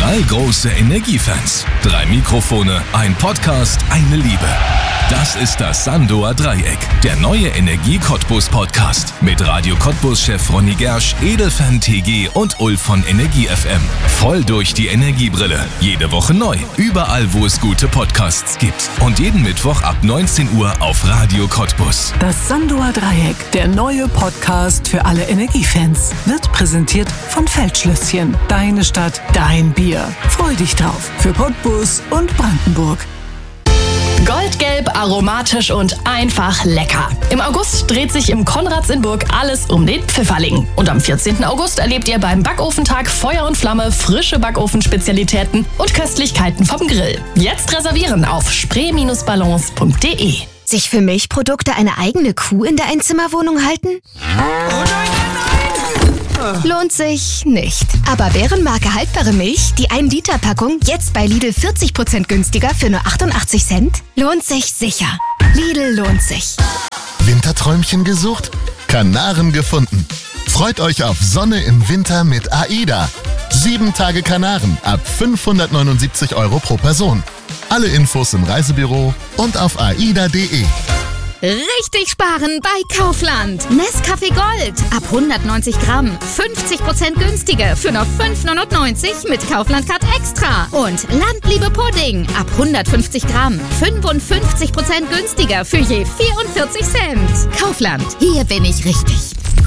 3 große Energiefans, 3 Mikrofone, ein Podcast, eine Liebe. Das ist das Sandoer Dreieck, der neue Energie-Cottbus-Podcast mit Radio Cottbus-Chef Ronny Gersch, Edelfan TG und Ulf von Energie FM. Voll durch die Energiebrille. Jede Woche neu. Überall, wo es gute Podcasts gibt. Und jeden Mittwoch ab 19 Uhr auf Radio Cottbus. Das Sandoer Dreieck, der neue Podcast für alle Energiefans, wird präsentiert von Feldschlösschen. Deine Stadt, dein Bier. Freu dich drauf. Für Cottbus und Brandenburg. Goldgelb, aromatisch und einfach lecker. Im August dreht sich im Konrads in Burg alles um den Pfifferling. Und am 14. August erlebt ihr beim Backofentag Feuer und Flamme frische Backofenspezialitäten und Köstlichkeiten vom Grill. Jetzt reservieren auf spree-balance.de. Sich für Milchprodukte eine eigene Kuh in der Einzimmerwohnung halten? Lohnt sich nicht. Aber Bärenmarke haltbare Milch, die 1-Liter-Packung, jetzt bei Lidl 40% günstiger für nur 88 Cent? Lohnt sich sicher. Lidl lohnt sich. Winterträumchen gesucht? Kanaren gefunden. Freut euch auf Sonne im Winter mit AIDA. 7 Tage Kanaren ab 579 € pro Person. Alle Infos im Reisebüro und auf aida.de. Richtig sparen bei Kaufland. Nescafé Gold ab 190 Gramm. 50% günstiger für nur 5,99 mit Kaufland-Card Extra. Und Landliebe Pudding ab 150 Gramm. 55% günstiger für je 44 Cent. Kaufland, hier bin ich richtig.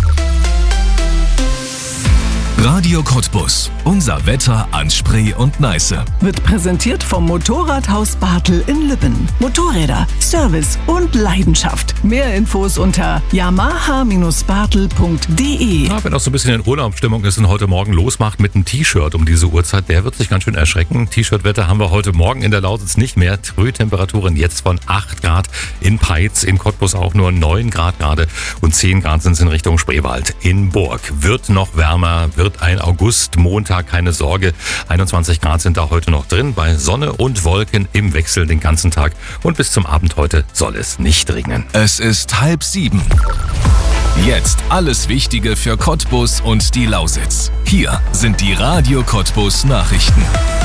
Radio Cottbus. Unser Wetter an Spree und Neiße. Wird präsentiert vom Motorradhaus Bartel in Lübben. Motorräder, Service und Leidenschaft. Mehr Infos unter yamaha-bartel.de. Ja, wenn auch so ein bisschen in Urlaubsstimmung ist und heute Morgen losmacht mit einem T-Shirt um diese Uhrzeit, der wird sich ganz schön erschrecken. T-Shirt-Wetter haben wir heute Morgen in der Lausitz nicht mehr. Frühtemperaturen jetzt von 8 Grad in Peitz, in Cottbus auch nur 9 Grad gerade und 10 Grad sind es in Richtung Spreewald. In Burg wird noch wärmer, wird ein August-Montag, keine Sorge. 21 Grad sind da heute noch drin, bei Sonne und Wolken im Wechsel den ganzen Tag. Und bis zum Abend heute soll es nicht regnen. Es ist 6:30. Jetzt alles Wichtige für Cottbus und die Lausitz. Hier sind die Radio Cottbus Nachrichten.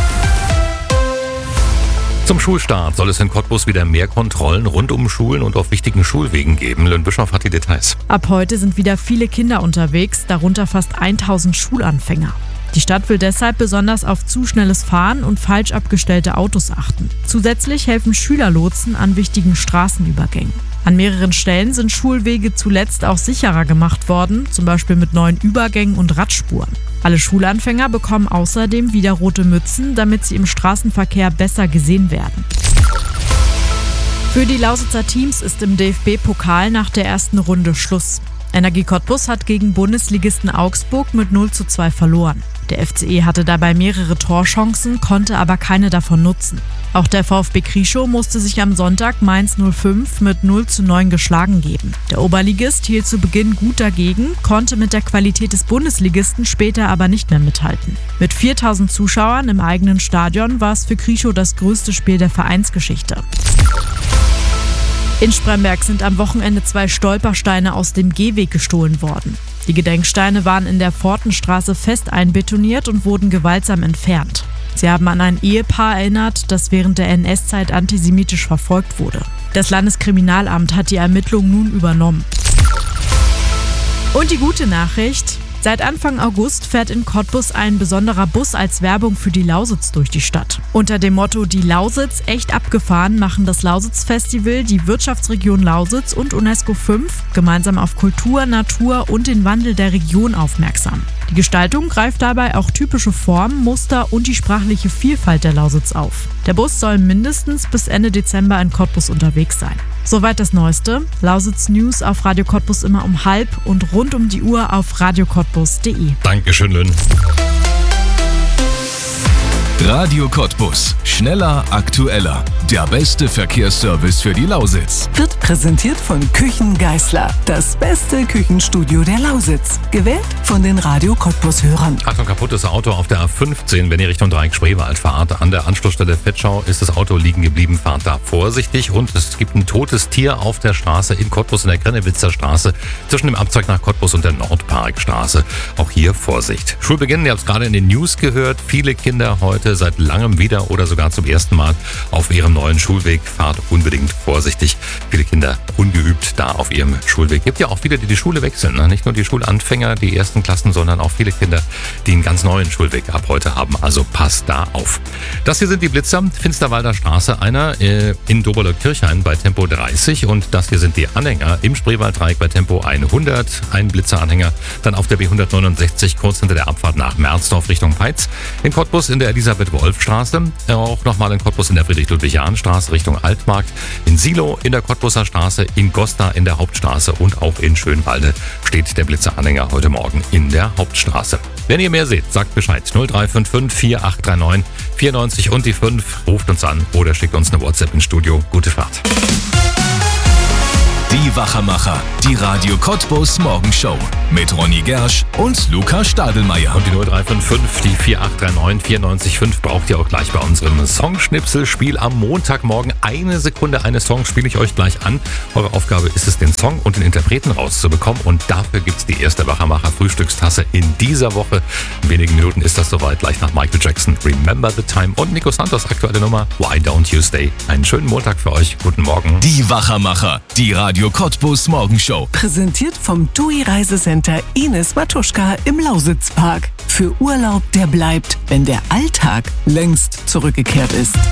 Zum Schulstart soll es in Cottbus wieder mehr Kontrollen rund um Schulen und auf wichtigen Schulwegen geben. Lynn Bischof hat die Details. Ab heute sind wieder viele Kinder unterwegs, darunter fast 1000 Schulanfänger. Die Stadt will deshalb besonders auf zu schnelles Fahren und falsch abgestellte Autos achten. Zusätzlich helfen Schülerlotsen an wichtigen Straßenübergängen. An mehreren Stellen sind Schulwege zuletzt auch sicherer gemacht worden, zum Beispiel mit neuen Übergängen und Radspuren. Alle Schulanfänger bekommen außerdem wieder rote Mützen, damit sie im Straßenverkehr besser gesehen werden. Für die Lausitzer Teams ist im DFB-Pokal nach der ersten Runde Schluss. Energie Cottbus hat gegen Bundesligisten Augsburg mit 0:2 verloren. Der FCE hatte dabei mehrere Torchancen, konnte aber keine davon nutzen. Auch der VfB Krieschow musste sich am Sonntag Mainz 05 mit 0:9 geschlagen geben. Der Oberligist hielt zu Beginn gut dagegen, konnte mit der Qualität des Bundesligisten später aber nicht mehr mithalten. Mit 4000 Zuschauern im eigenen Stadion war es für Krieschow das größte Spiel der Vereinsgeschichte. In Spremberg sind am Wochenende 2 Stolpersteine aus dem Gehweg gestohlen worden. Die Gedenksteine waren in der Pfortenstraße fest einbetoniert und wurden gewaltsam entfernt. Sie haben an ein Ehepaar erinnert, das während der NS-Zeit antisemitisch verfolgt wurde. Das Landeskriminalamt hat die Ermittlungen nun übernommen. Und die gute Nachricht: Seit Anfang August fährt in Cottbus ein besonderer Bus als Werbung für die Lausitz durch die Stadt. Unter dem Motto "Die Lausitz echt abgefahren" machen das Lausitz-Festival, die Wirtschaftsregion Lausitz und UNESCO 5 gemeinsam auf Kultur, Natur und den Wandel der Region aufmerksam. Die Gestaltung greift dabei auch typische Formen, Muster und die sprachliche Vielfalt der Lausitz auf. Der Bus soll mindestens bis Ende Dezember in Cottbus unterwegs sein. Soweit das Neueste. Lausitz News auf Radio Cottbus immer um 12:30 und rund um die Uhr auf radiocottbus.de. Dankeschön, Lynn. Radio Cottbus. Schneller, aktueller. Der beste Verkehrsservice für die Lausitz. Wird präsentiert von Küchen Geißler. Das beste Küchenstudio der Lausitz. Gewählt von den Radio Cottbus-Hörern. Achtung, kaputtes Auto auf der A15, wenn ihr Richtung Dreieck Spreewald fahrt. An der Anschlussstelle Vetschau ist das Auto liegen geblieben. Fahrt da vorsichtig. Und es gibt ein totes Tier auf der Straße in Cottbus in der Grennewitzer Straße zwischen dem Abzweig nach Cottbus und der Nordparkstraße. Auch hier Vorsicht. Schulbeginn, ihr habt es gerade in den News gehört. Viele Kinder heute heute seit langem wieder oder sogar zum ersten Mal auf ihrem neuen Schulweg. Fahrt unbedingt vorsichtig. Viele Kinder ungeübt da auf ihrem Schulweg. Gibt ja auch viele, die die Schule wechseln. Nicht nur die Schulanfänger, die ersten Klassen, sondern auch viele Kinder, die einen ganz neuen Schulweg ab heute haben. Also passt da auf. Das hier sind die Blitzer. Finsterwalder Straße, einer in Doberle-Kirchhain bei Tempo 30 und das hier sind die Anhänger im Spreewalddreieck bei Tempo 100. Ein Blitzeranhänger dann auf der B169 kurz hinter der Abfahrt nach Merzdorf Richtung Peitz. In Cottbus in der Elisabeth-Wolf-Straße. Auch nochmal in Cottbus in der Friedrich-Ludwig-Jahn-Straße Richtung Altmarkt. In Silo in der Cottbuser Straße. In Gosta in der Hauptstraße und auch in Schönwalde steht der Blitzeranhänger heute Morgen in der Hauptstraße. Wenn ihr mehr seht, sagt Bescheid. 0355 4839 94 und die 5. Ruft uns an oder schickt uns eine WhatsApp ins Studio. Gute Fahrt. Die Wachermacher, die Radio Cottbus Morgenshow mit Ronny Gersch und Lukas Stadelmeier. Und die 0355, die 4839 94.5 braucht ihr auch gleich bei unserem Songschnipselspiel am Montagmorgen. 1 Sekunde eines Songs spiele ich euch gleich an. Eure Aufgabe ist es, den Song und den Interpreten rauszubekommen. Und dafür gibt's die erste Wachermacher Frühstückstasse in dieser Woche. In wenigen Minuten ist das soweit, gleich nach Michael Jackson, Remember the Time und Nico Santos aktuelle Nummer Why Don't You Stay. Einen schönen Montag für euch. Guten Morgen. Die Wachermacher, die Radio Cottbus Morgenshow. Präsentiert vom TUI Reisecenter Ines Matuschka im Lausitzpark. Für Urlaub, der bleibt, wenn der Alltag längst zurückgekehrt ist.